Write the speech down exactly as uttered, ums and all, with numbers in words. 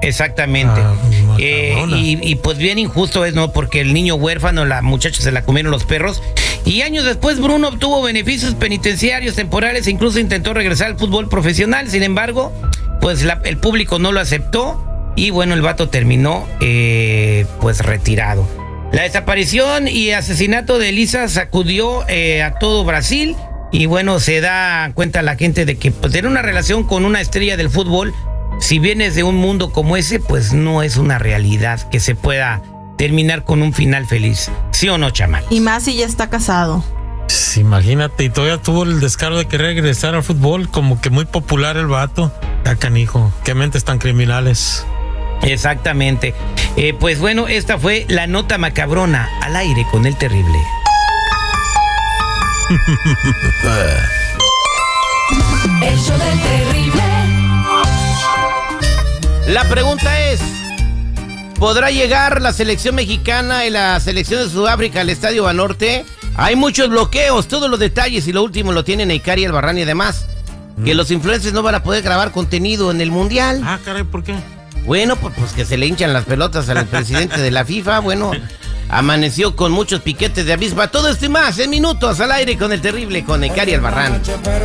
Exactamente. Ah, eh, y, y pues bien injusto es, ¿no? Porque el niño huérfano, la muchacha se la comieron los perros. Y años después Bruno obtuvo beneficios penitenciarios temporales e incluso intentó regresar al fútbol profesional. Sin embargo, pues la, el público no lo aceptó y bueno, el vato terminó eh, pues retirado. La desaparición y asesinato de Elisa sacudió eh, a todo Brasil. Y bueno, se da cuenta la gente de que pues, tener una relación con una estrella del fútbol, si vienes de un mundo como ese, pues no es una realidad que se pueda terminar con un final feliz. ¿Sí o no, chaval? Y más si ya está casado. Sí, imagínate, y todavía tuvo el descaro de querer regresar al fútbol, como que muy popular el vato. Ya canijo, qué mentes tan criminales. Exactamente. Eh, pues bueno, esta fue la nota macabrona al aire con el terrible. El show del terrible. La pregunta es, ¿podrá llegar la selección mexicana y la selección de Sudáfrica al Estadio Banorte? Hay muchos bloqueos, todos los detalles y lo último lo tienen Ikari, Albarrán y además mm. que los influencers no van a poder grabar contenido en el Mundial. Ah, caray, ¿por qué? Bueno, pues, pues que se le hinchan las pelotas al presidente de la FIFA, bueno... Amaneció con muchos piquetes de avispa. Todo esto y más en minutos al aire con el terrible, con Ikari Albarrán.